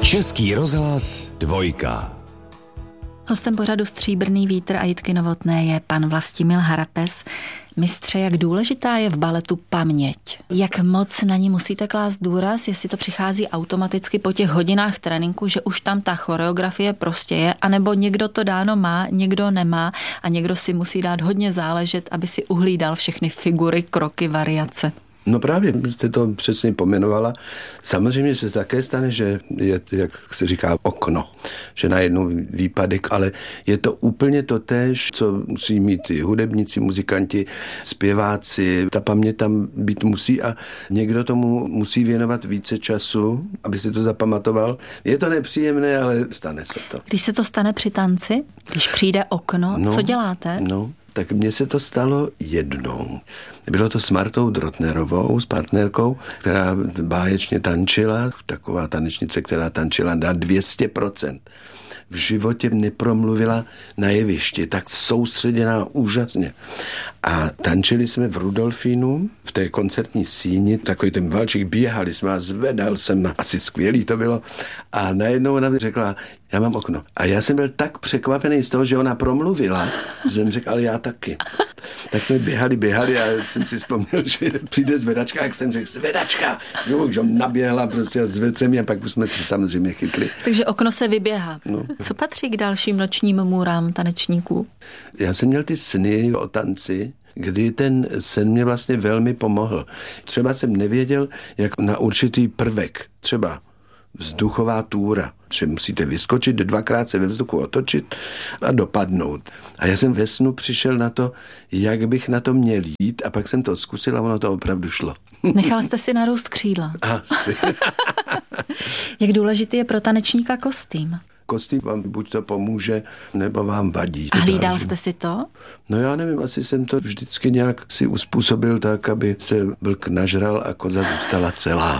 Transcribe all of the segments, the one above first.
Český rozhlas 2. Hostem pořadu Stříbrný vítr a Jitky Novotné je pan Vlastimil Harapes. Mistře, jak důležitá je v baletu paměť? Jak moc na ní musíte klást důraz, jestli to přichází automaticky po těch hodinách tréninku, že už tam ta choreografie prostě je, anebo někdo to dáno má, někdo nemá a někdo si musí dát hodně záležet, aby si uhlídal všechny figury, kroky, variace? No právě, jste to přesně pomenovala. Samozřejmě se také stane, že je, jak se říká, okno, že najednou výpadek, ale je to úplně totéž, co musí mít i hudebníci, muzikanti, zpěváci. Ta paměť tam být musí a někdo tomu musí věnovat více času, aby si to zapamatoval. Je to nepříjemné, ale stane se to. Když se to stane při tanci, když přijde okno, co děláte? Tak mně se to stalo jednou. Bylo to s Martou Drotnerovou, s partnerkou, která báječně tančila, taková tanečnice, která tančila na 200%. V životě nepromluvila na jevišti, tak soustředěná úžasně. A tančili jsme v Rudolfínu, v té koncertní síni, takový ten valčík, běhali jsme a zvedal jsem, asi skvělý to bylo. A najednou ona mi řekla, já mám okno. A já jsem byl tak překvapený z toho, že ona promluvila, že jsem řekl, ale já taky. Tak jsme běhali a jsem si vzpomněl, že přijde zvedačka, jak jsem řekl, zvedačka, že naběhla prostě a zvedl jsem a pak už jsme se samozřejmě chytli. Takže okno se vyběhá. No. Co patří k dalším nočním můrám tanečníků? Já jsem měl ty sny o tanci, kdy ten sen mě vlastně velmi pomohl. Třeba jsem nevěděl, jak na určitý prvek, třeba vzduchová túra, že musíte vyskočit, 2krát se ve vzduchu otočit a dopadnout. A já jsem ve snu přišel na to, jak bych na to měl jít a pak jsem to zkusil a ono to opravdu šlo. Nechal jste si narůst křídla. Asi. Jak důležitý je pro tanečníka kostým? Kostým vám buď to pomůže, nebo vám vadí. A hlídal jste si to? No já nevím, asi jsem to vždycky nějak si uspůsobil tak, aby se vlk nažral a koza zůstala celá.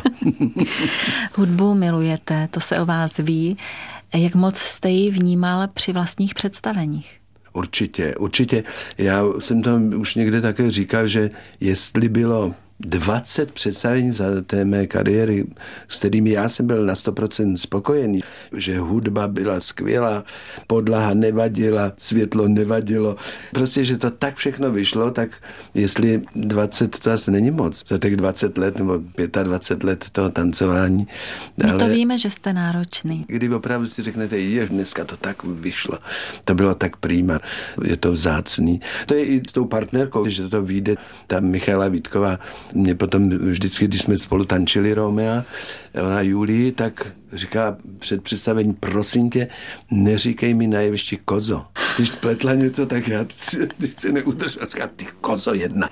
Hudbu milujete, to se o vás ví. Jak moc jste ji vnímal při vlastních představeních? Určitě. Já jsem to už někde také říkal, že jestli bylo 20 představení za té mé kariéry, s kterými já jsem byl na 100% spokojený, že hudba byla skvělá, podlaha nevadila, světlo nevadilo. Prostě, že to tak všechno vyšlo, tak jestli 20 to asi není moc. Za těch 20 let nebo 25 let toho tancování. My to víme, že jste náročný. Kdy opravdu si řeknete, dneska to tak vyšlo. To bylo tak prýma. Je to vzácný. To je i s tou partnerkou, že to vyjde, ta Michaela Vítková, mě potom vždycky, když jsme spolu tančili Romea, ona Julii, tak říká před představením, prosím tě, neříkej mi na jevišti kozo. Když spletla něco, tak já si neudržel. Říká, ty kozo jedna.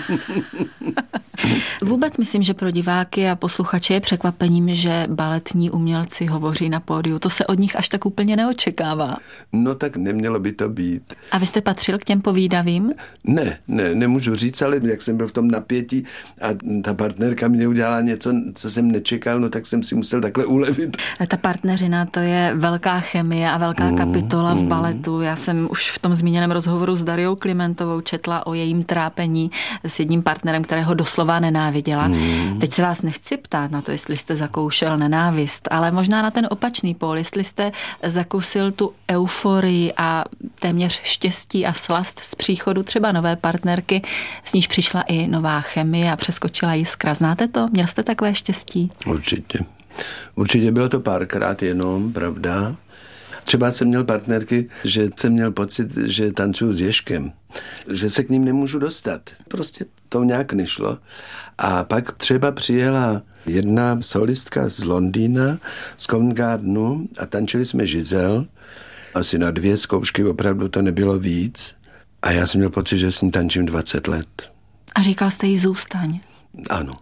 Vůbec myslím, že pro diváky a posluchače je překvapením, že baletní umělci hovoří na pódiu. To se od nich až tak úplně neočekává. No tak nemělo by to být. A vy jste patřil k těm povídavým? Ne, nemůžu říct, ale jak jsem byl v tom napětí a ta partnerka mě udělala něco, co jsem nečekal, no tak jsem si musel takhle ulevit. Ta partneřina, to je velká chemie a velká kapitola v baletu. Já jsem už v tom zmíněném rozhovoru s Dariou Klimentovou četla o jejím trápení s jedním partnerem, kterého doslova nenáviděla. Teď se vás nechci ptát na to, jestli jste zakoušel nenávist, ale možná na ten opačný pól, jestli jste zakusil tu euforii a téměř štěstí a slast z příchodu třeba nové partnerky, s níž přišla i nová chemie a přeskočila jiskra. Znáte to? Měl jste takové štěstí? Určitě bylo to párkrát jenom, pravda. Třeba jsem měl partnerky, že jsem měl pocit, že tancuju s Ježkem, že se k ním nemůžu dostat. Prostě to nějak nešlo. A pak třeba přijela jedna solistka z Londýna, z Covent Gardenu a tančili jsme Giselle. Asi na 2 zkoušky, opravdu to nebylo víc. A já jsem měl pocit, že s ní tančím 20 let. A říkal jste jí zůstaň? Ano.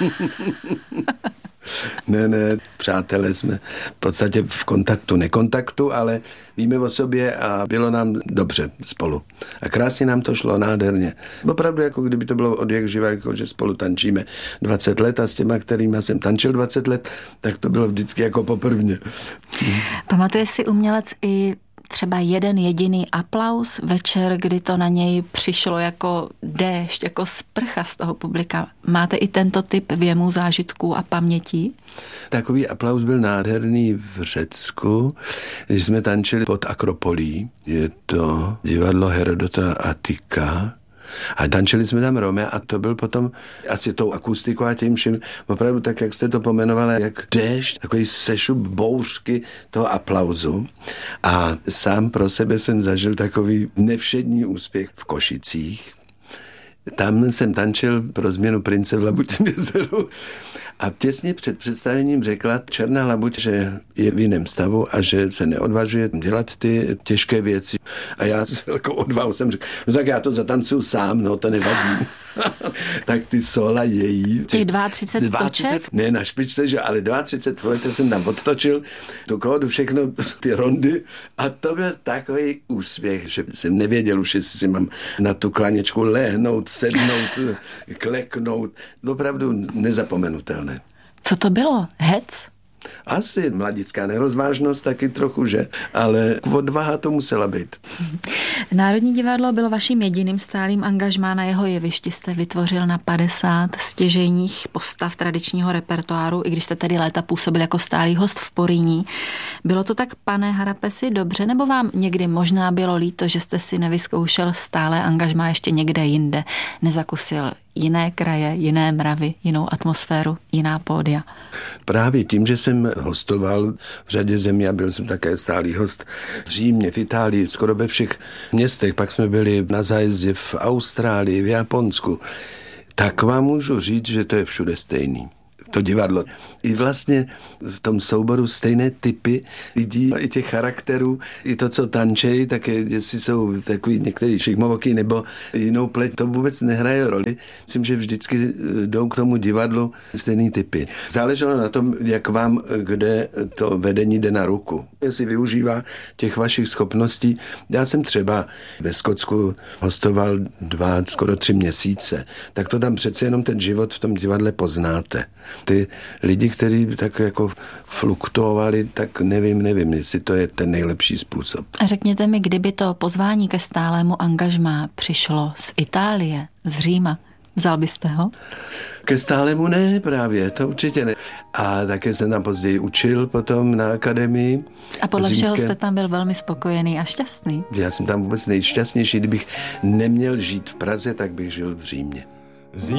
Ne, přátelé jsme v podstatě v kontaktu, nekontaktu, ale víme o sobě a bylo nám dobře spolu. A krásně nám to šlo, nádherně. Opravdu, jako kdyby to bylo od jak živa, jako že spolu tančíme 20 let a s těma, kterýma jsem tančil 20 let, tak to bylo vždycky jako poprvně. Pamatuje si umělec i třeba jeden jediný aplaus večer, kdy to na něj přišlo jako déšť, jako sprcha z toho publika? Máte i tento typ věmů, zážitků a pamětí? Takový aplaus byl nádherný v Řecku, když jsme tančili pod Akropolí. Je to divadlo Herodota Attika. A tančili jsme tam Romea a to byl potom asi tou akustikou a tím vším opravdu tak, jak jste to pomenovala, jak déšť, takový sešup bouřky toho aplauzu. A sám pro sebe jsem zažil takový nevšední úspěch v Košicích. Tam jsem tančil pro změnu Prince v Labutím jezeru a těsně před představením řekla Černá labuť, že je v jiném stavu a že se neodvažuje dělat ty těžké věci. A já s velkou odvahou jsem řekl, no tak já to zatancuju sám, no to nevadí. Tak ty sola její. Těch 32 toček? Ne, na špičce, že, ale 32 let jsem tam odtočil tu kódu, všechno, ty rondy a to byl takový úspěch, že jsem nevěděl už, jestli si mám na tu klaněčku lehnout, sednout, kleknout. Opravdu nezapomenutelné. Co to bylo? Hec? Asi mladická nerozvážnost taky trochu, že? Ale odvaha to musela být. Národní divadlo bylo vaším jediným stálým angažmá, na jeho jevišti jste vytvořil na 50 stěžejních postav tradičního repertoáru, i když jste tedy léta působil jako stálý host v Porýní. Bylo to tak, pane Harapesi, dobře, nebo vám někdy možná bylo líto, že jste si nevyzkoušel stále angažmá ještě někde jinde, nezakusil jiné kraje, jiné mravy, jinou atmosféru, jiná pódia? Právě tím, že jsem hostoval v řadě zemí a byl jsem také stálý host v Římě, v Itálii, skoro ve všech městech, pak jsme byli na zájezdě v Austrálii, v Japonsku, tak vám můžu říct, že to je všude stejný. To divadlo. I vlastně v tom souboru stejné typy lidí, i těch charakterů, i to, co tančejí, tak jestli jsou takový některý šikmovoký nebo jinou pleť, to vůbec nehraje roli. Myslím, že vždycky jdou k tomu divadlu stejný typy. Záleželo na tom, jak vám, kde to vedení jde na ruku. Jestli využívá těch vašich schopností. Já jsem třeba ve Skotsku hostoval 2, skoro 3 měsíce. Tak to tam přece jenom ten život v tom divadle poznáte. Ty lidi, kteří tak jako fluktuovali, tak nevím, jestli to je ten nejlepší způsob. A řekněte mi, kdyby to pozvání ke stálému angažmá přišlo z Itálie, z Říma, vzal byste ho? Ke stálému ne, právě, to určitě ne. A také jsem tam později učil potom na akademii. A podle všeho jste tam byl velmi spokojený a šťastný? Já jsem tam vůbec nejšťastnější. Kdybych neměl žít v Praze, tak bych žil v Římě.